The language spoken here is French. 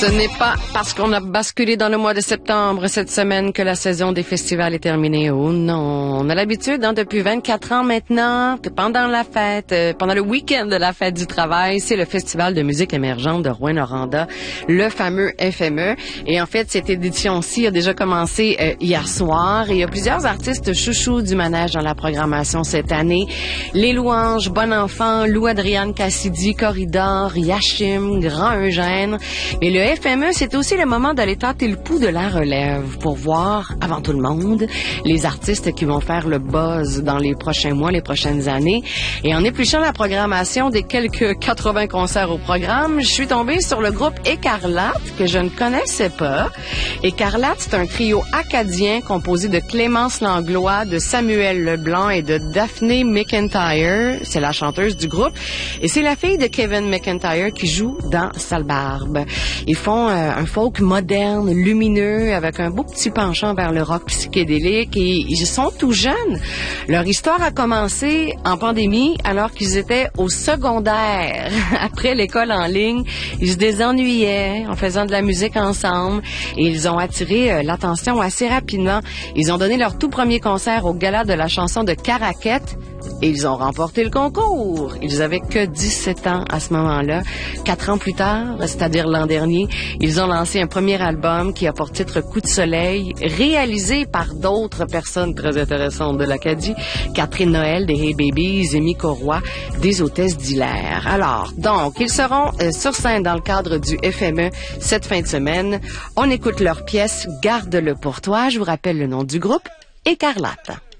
Ce n'est pas parce qu'on a basculé dans le mois de septembre cette semaine que la saison des festivals est terminée. Oh non, on a l'habitude depuis 24 ans maintenant que pendant la fête, pendant le week-end de la fête du travail, c'est le Festival de musique émergente de Rouyn-Noranda, le fameux FME. Et en fait, cette édition-ci a déjà commencé hier soir et il y a plusieurs artistes chouchous du manège dans la programmation cette année. Les Louanges, Bon Enfant, Lou-Adriane Cassidy, Corridor, Yachim, Grand Eugène. Mais le FME, c'est aussi le moment d'aller tâter le pouls de la relève pour voir, avant tout le monde, les artistes qui vont faire le buzz dans les prochains mois, les prochaines années. Et en épluchant la programmation des quelques 80 concerts au programme, je suis tombée sur le groupe Écarlate, que je ne connaissais pas. Écarlate, c'est un trio acadien composé de Clémence Langlois, de Samuel Leblanc et de Daphné McIntyre. C'est la chanteuse du groupe. Et c'est la fille de Kevin McIntyre qui joue dans Sale Barbe. Ils font un folk moderne, lumineux, avec un beau petit penchant vers le rock psychédélique et ils sont tout jeunes. Leur histoire a commencé en pandémie alors qu'ils étaient au secondaire. Après l'école en ligne, ils se désennuyaient en faisant de la musique ensemble et ils ont attiré l'attention assez rapidement. Ils ont donné leur tout premier concert au Gala de la chanson de Caraquette. Et ils ont remporté le concours. Ils avaient que 17 ans à ce moment-là. 4 ans plus tard, c'est-à-dire l'an dernier, ils ont lancé un premier album qui a pour titre Coup de soleil, réalisé par d'autres personnes très intéressantes de l'Acadie. Catherine Noël des Hey Babies, Amy Corroy des Hôtesses d'Hilaire. Alors, donc, ils seront sur scène dans le cadre du FME cette fin de semaine. On écoute leur pièce Garde-le pour toi. Je vous rappelle le nom du groupe, Écarlate.